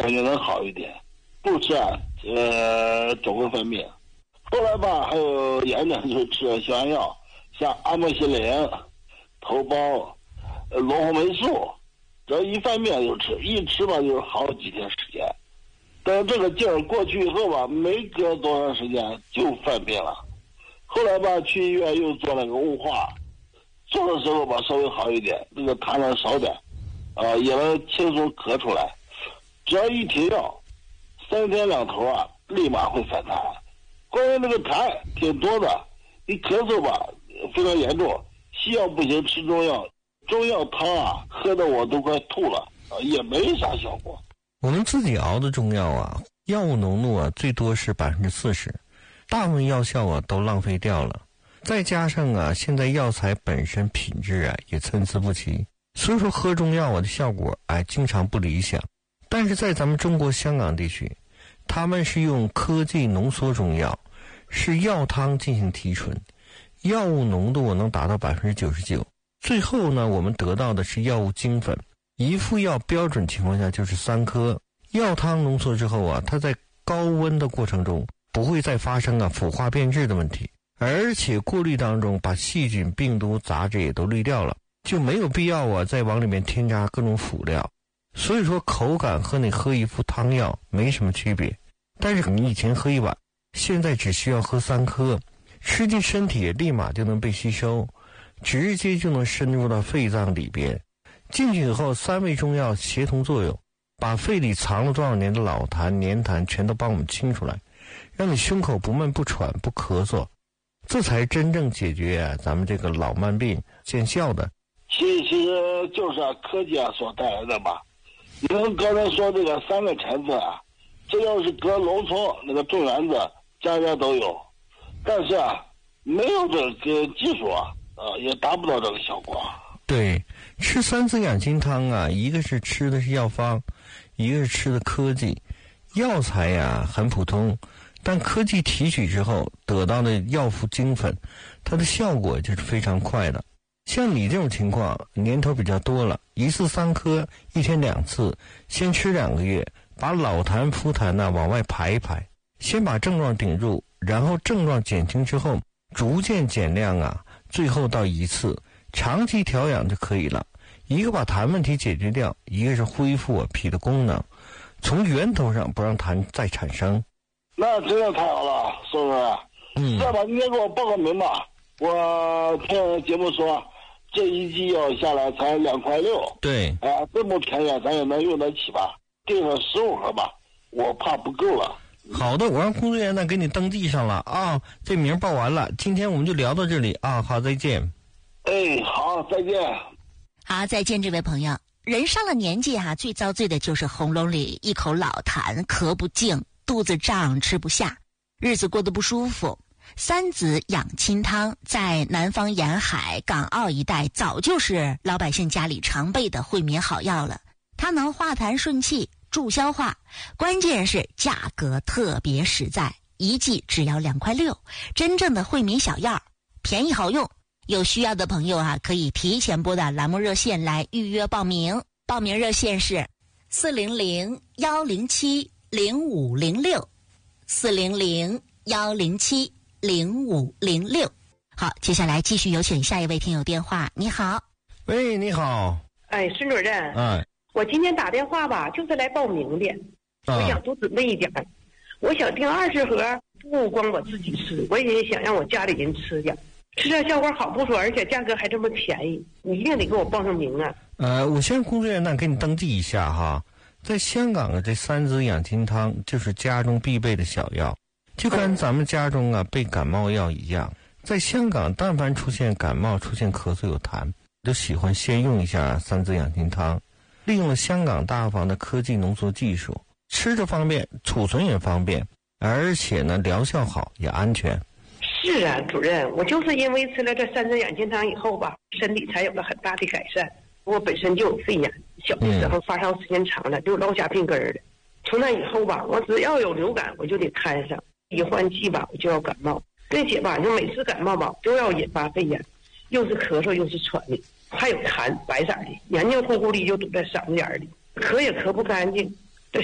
感觉能好一点。不吃总会分泌。后来吧，还有炎症就吃消炎药，像阿莫西林、头孢、罗红霉素，只要一犯病就吃，一吃吧就是好几天时间。但是这个劲儿过去以后吧，没隔多长时间就犯病了。后来吧，去医院又做了个雾化，做的时候吧稍微好一点，这个痰能少点，也能轻松咳出来。只要一停药，3天2头立马会反弹。关于那个痰挺多的，你咳嗽吧非常严重，西药不行，吃中药，中药汤喝的我都快吐了，也没啥效果。 我们自己熬的中药药物浓度最多是40%，大部分药效都浪费掉了。再加上现在药材本身品质也参差不齐，所以说喝中药的效果经常不理想。但是在咱们中国香港地区，他们是用科技浓缩中药，是药汤进行提纯，药物浓度能达到99%。最后呢，我们得到的是药物精粉，一副药标准情况下就是3颗。药汤浓缩之后它在高温的过程中不会再发生腐化变质的问题，而且过滤当中把细菌、病毒、杂质也都滤掉了，就没有必要再往里面添加各种辅料。所以说口感和你喝一副汤药没什么区别，但是你以前喝1碗，现在只需要喝3颗，吃进身体立马就能被吸收，直接就能深入到肺脏里边。进去以后，3味中药协同作用，把肺里藏了多少年的老痰、黏痰全都帮我们清出来，让你胸口不闷、不喘、不咳嗽，这才真正解决咱们这个老慢病见效的。 其实就是科技所带来的吧。你们刚才说这个3个橙子这要是搁农村那个种园子，家家都有，但是没有这个技术也达不到这个效果。 对，吃3次养心汤一个是吃的是药方，一个是吃的科技。药材很普通，但科技提取之后得到的药服精粉，它的效果就是非常快的。像你这种情况年头比较多了，一次3颗，1天2次，先吃2个月，把老痰浮痰往外排一排，先把症状顶住，然后症状减轻之后逐渐减量最后到1次，长期调养就可以了。一个把痰问题解决掉，一个是恢复脾的功能，从源头上不让痰再产生。 那真的太好了，宋主再把今天给我报个名吧。我听节目说这一剂药下来才2.6块。 对， 这么便宜咱也能用得起吧？订上15盒吧，我怕不够了。 好的，我让工作人员给你登记上了这名报完了。今天我们就聊到这里好，再见。 好，再见。 好，再见，这位朋友。人上了年纪最遭罪的就是喉咙里一口老痰，咳不净，肚子胀，吃不下，日子过得不舒服。3子养亲汤在南方沿海、港澳一带早就是老百姓家里常备的惠民好药了。它能化痰顺气、助消化，关键是价格特别实在，一剂只要2.6块，真正的惠民小药，便宜好用。有需要的朋友可以提前拨打栏目热线来预约报名。报名热线是400-107-0506，400-107-0506。好，接下来继续有请下一位听友电话。你好。 喂，你好。 孙主任。我今天打电话吧，就是来报名的。我想多准备一点，我想订20盒，不光我自己吃，我也想让我家里人吃点。吃这效果好不说，而且价格还这么便宜，你一定得给我报上名啊！ 我先工作人员给你登记一下哈。在香港这3子养心汤就是家中必备的小药，就跟咱们家中备感冒药一样。在香港，但凡出现感冒、出现咳嗽有痰，都喜欢先用一下3子养心汤，利用了香港大房的科技浓缩技术，吃着方便，储存也方便，而且疗效好也安全。 是啊，主任，我就是因为吃了这3子养心汤以后吧，身体才有了很大的改善。我本身就有肺炎，小的时候发烧时间长了就落下病根了。从那以后吧，我只要有流感我就得摊上，一换季吧我就要感冒，并且吧就每次感冒吧都要引发肺炎，又是咳嗽又是喘的，还有痰白色的，黏黏糊糊的就堵在嗓子眼里，咳也咳不干净，